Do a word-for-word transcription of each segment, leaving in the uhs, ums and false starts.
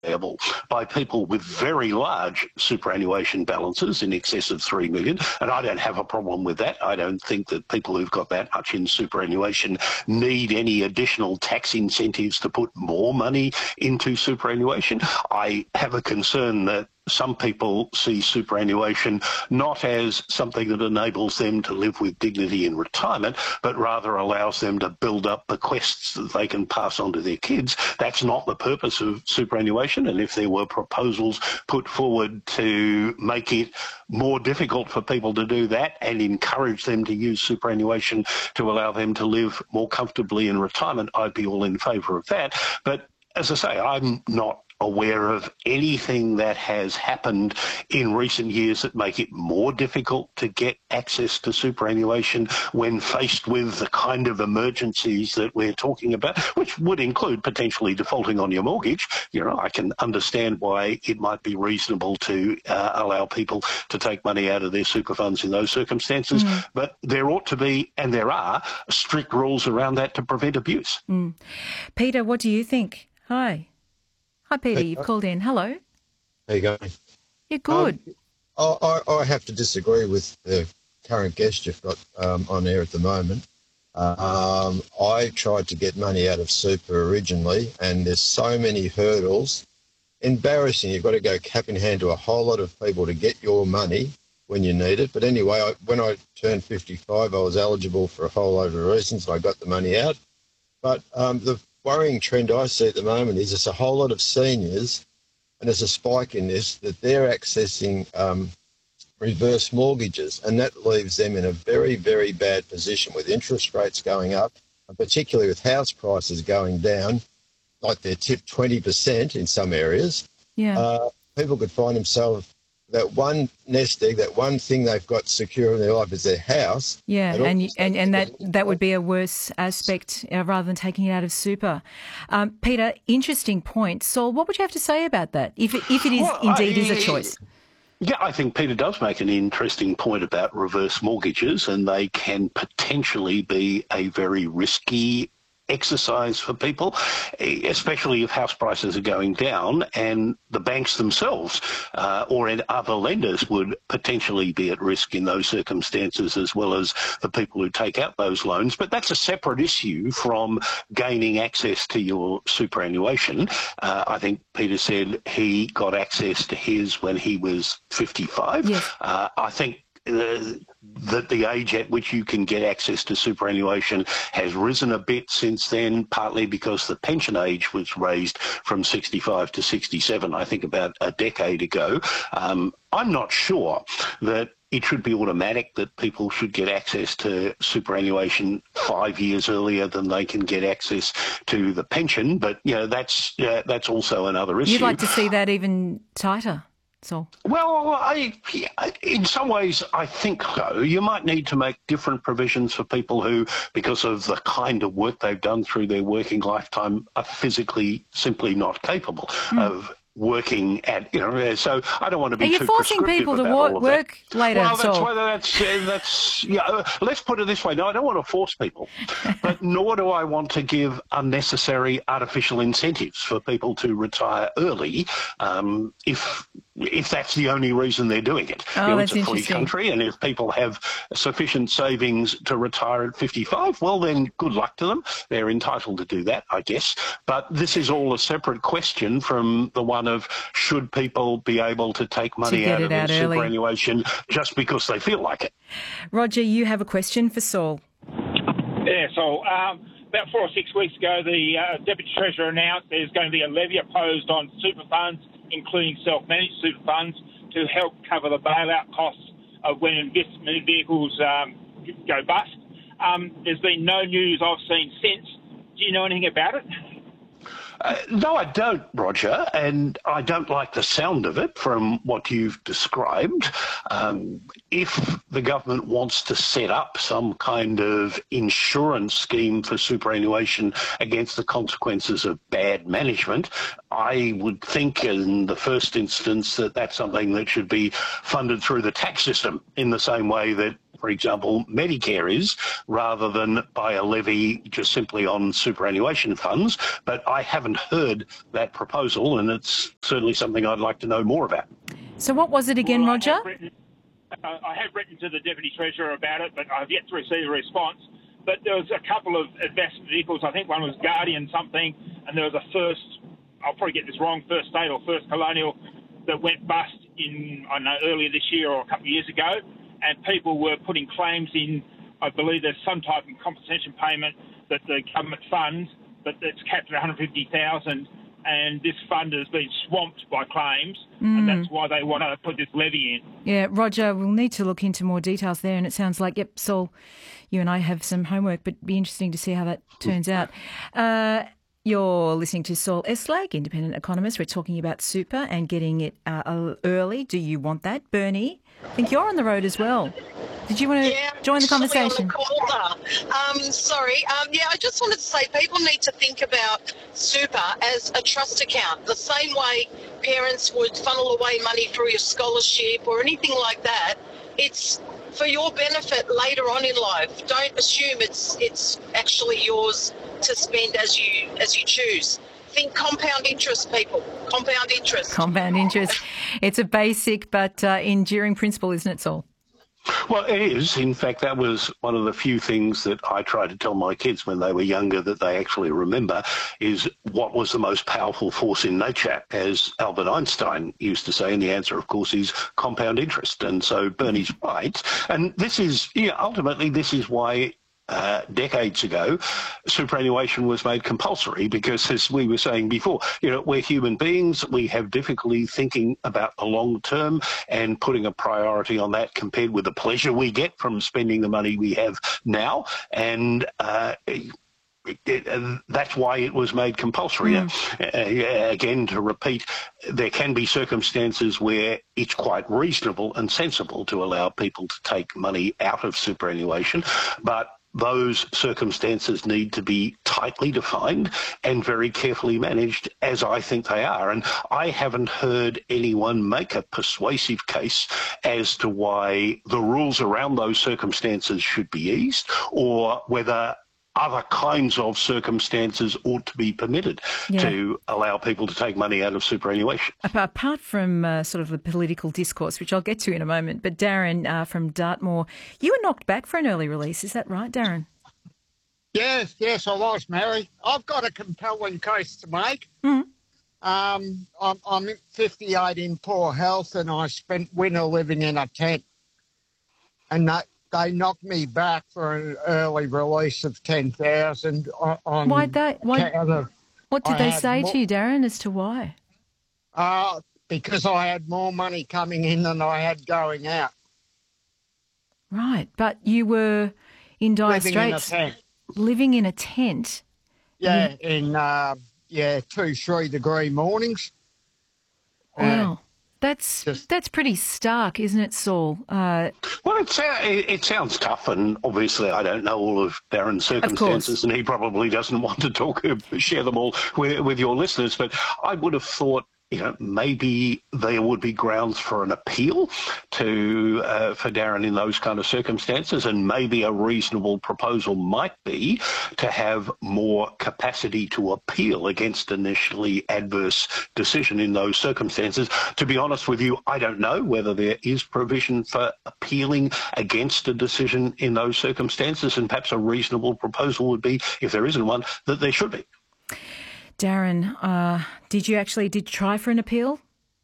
payable by people with very large superannuation balances in excess of three million dollars, and I don't have a problem with that. I don't think that people who've got that much in superannuation need any additional tax incentives to put more money into superannuation. I have a concern that some people see superannuation not as something that enables them to live with dignity in retirement, but rather allows them to build up bequests that they can pass on to their kids. That's not the purpose of superannuation, and if there were proposals put forward to make it more difficult for people to do that and encourage them to use superannuation to allow them to live more comfortably in retirement, I'd be all in favour of that. But as I say, I'm not aware of anything that has happened in recent years that make it more difficult to get access to superannuation when faced with the kind of emergencies that we're talking about, which would include potentially defaulting on your mortgage. You know, I can understand why it might be reasonable to uh, allow people to take money out of their super funds in those circumstances, mm. but there ought to be, and there are, strict rules around that to prevent abuse. Mm. Peter, what do you think? Hi. Hi, Peter. Hey, you've called in. Hello. How you going? You're good. Um, I, I have to disagree with the current guest you've got um, on air at the moment. Um, I tried to get money out of super originally, and there's so many hurdles. Embarrassing. You've got to go cap in hand to a whole lot of people to get your money when you need it. But anyway, I, when I turned fifty-five, I was eligible for a whole load of reasons. I got the money out. But um, the worrying trend I see at the moment is it's a whole lot of seniors, and there's a spike in this, that they're accessing um, reverse mortgages, and that leaves them in a very, very bad position with interest rates going up, and particularly with house prices going down, like they're tipped twenty percent in some areas. Yeah. Uh, people could find themselves, that one nest egg, that one thing they've got secure in their life is their house. Yeah, and and, and that, that would be a worse aspect uh, rather than taking it out of super. Um, Peter, interesting point. Saul, what would you have to say about that, if it, if it is well, indeed I, is a choice? Yeah, I think Peter does make an interesting point about reverse mortgages, and they can potentially be a very risky exercise for people, especially if house prices are going down and the banks themselves uh, or other lenders would potentially be at risk in those circumstances, as well as the people who take out those loans. But that's a separate issue from gaining access to your superannuation. Uh, I think Peter said he got access to his when he was fifty-five. Yes. Uh, I think Uh, that the age at which you can get access to superannuation has risen a bit since then, partly because the pension age was raised from sixty-five to sixty-seven, I think about a decade ago. Um, I'm not sure that it should be automatic that people should get access to superannuation five years earlier than they can get access to the pension, but you know that's uh, that's also another issue. You'd like to see that even tighter? So. Well, I, in some ways, I think so. You might need to make different provisions for people who, because of the kind of work they've done through their working lifetime, are physically simply not capable mm. of working at, you know, so I don't want to be too prescriptive. Are you forcing people to work, work later? Well, that's why that's, uh, that's yeah, uh, let's put it this way. No, I don't want to force people, but nor do I want to give unnecessary artificial incentives for people to retire early um, if if that's the only reason they're doing it. Oh, you know, that's it's a free interesting. country, and if people have sufficient savings to retire at fifty-five, well, then good luck to them. They're entitled to do that, I guess. But this is all a separate question from the one of should people be able to take money to out of their out superannuation just because they feel like it. Roger, you have a question for Saul. Yeah, so um, about four or six weeks ago, the uh, Deputy Treasurer announced there's going to be a levy imposed on super funds, including self-managed super funds, to help cover the bailout costs of when investment vehicles um, go bust. Um, there's been no news I've seen since. Do you know anything about it? Uh, no, I don't, Roger, and I don't like the sound of it from what you've described. Um, if the government wants to set up some kind of insurance scheme for superannuation against the consequences of bad management, I would think in the first instance that that's something that should be funded through the tax system in the same way that for example, Medicare is, rather than by a levy just simply on superannuation funds. But I haven't heard that proposal, and it's certainly something I'd like to know more about. So what was it again, well, Roger? I have, written, uh, I have written to the Deputy Treasurer about it, but I've yet to receive a response. But there was a couple of investment vehicles. I think one was Guardian something, and there was a First, I'll probably get this wrong, First State or First Colonial, that went bust in, I don't know, earlier this year or a couple of years ago, and people were putting claims in. I believe there's some type of compensation payment that the government funds, but it's capped at one hundred fifty thousand dollars, and this fund has been swamped by claims, mm. and that's why they want to put this levy in. Yeah, Roger, we'll need to look into more details there, and it sounds like, yep, Saul, you and I have some homework, but it'd be interesting to see how that turns out. Uh, You're listening to Saul Eslag, independent economist. We're talking about super and getting it uh, early. Do you want that? Bernie, I think you're on the road as well. Did you want to yeah, join the conversation? On the call, um, sorry. Um, yeah, I just wanted to say people need to think about super as a trust account, the same way parents would funnel away money through your scholarship or anything like that. It's for your benefit later on in life. Don't assume it's it's actually yours to spend as you as you choose. Think compound interest, people. Compound interest. Compound interest. It's a basic but uh, enduring principle, isn't it, Saul? Well, it is. In fact, that was one of the few things that I try to tell my kids when they were younger that they actually remember, is what was the most powerful force in nature, as Albert Einstein used to say. And the answer, of course, is compound interest. And so Bernie's right. And this is, yeah, ultimately, this is why Uh, decades ago, superannuation was made compulsory, because, as we were saying before, you know, we're human beings. We have difficulty thinking about the long term and putting a priority on that compared with the pleasure we get from spending the money we have now. And uh, It, it, uh, that's why it was made compulsory. Mm. Uh, again, to repeat, there can be circumstances where it's quite reasonable and sensible to allow people to take money out of superannuation, but those circumstances need to be tightly defined and very carefully managed, as I think they are. And I haven't heard anyone make a persuasive case as to why the rules around those circumstances should be eased, or whether other kinds of circumstances ought to be permitted yeah. to allow people to take money out of superannuation. Apart from uh, sort of the political discourse, which I'll get to in a moment, but Darren uh, from Dartmoor, you were knocked back for an early release. Is that right, Darren? Yes, yes, I was, Mary. I've got a compelling case to make. Mm-hmm. Um, I'm, I'm fifty-eight in poor health, and I spent winter living in a tent. And that They knocked me back for an early release of ten thousand on. Why they? Why? Of, what did I they say more, to you, Darren, as to why? Uh, because I had more money coming in than I had going out. Right, but you were in dire living straits. In a tent. Living in a tent. Yeah, you... in uh, yeah two, three degree mornings. Wow. Uh, That's Just, that's pretty stark, isn't it, Saul? Uh, well, it, it sounds tough, and obviously I don't know all of Darren's circumstances, and he probably doesn't want to talk, share them all with, with your listeners, but I would have thought, you know, maybe there would be grounds for an appeal to uh, for Darren in those kind of circumstances, and maybe a reasonable proposal might be to have more capacity to appeal against an initially adverse decision in those circumstances. To be honest with you, I don't know whether there is provision for appealing against a decision in those circumstances, and perhaps a reasonable proposal would be, if there isn't one, that there should be. Darren, uh, did you actually did you try for an appeal?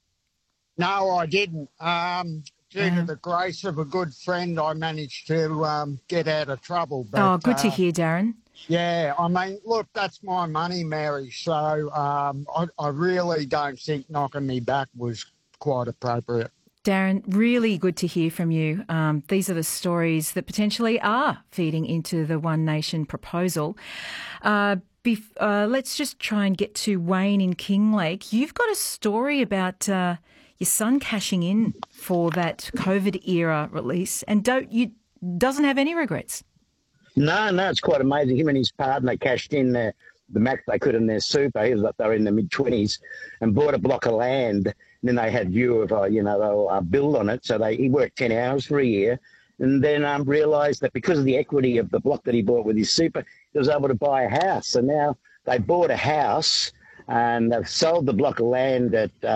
No, I didn't. Um, due uh, to the grace of a good friend, I managed to um, get out of trouble. But, oh, good uh, to hear, Darren. Yeah, I mean, look, that's my money, Mary, so um, I, I really don't think knocking me back was quite appropriate. Darren, really good to hear from you. Um, these are the stories that potentially are feeding into the One Nation proposal. Uh, bef- uh, let's just try and get to Wayne in Kinglake. You've got a story about uh, your son cashing in for that COVID era release, and don't you doesn't have any regrets. No, no, it's quite amazing. Him and his partner cashed in the, the max they could in their super. He was up there in the mid-twenties and bought a block of land. And then they had view of, uh, you know, they'll uh, build on it. So they he worked ten hours for a year and then um, realised that because of the equity of the block that he bought with his super, he was able to buy a house. So now they bought a house and they've sold the block of land at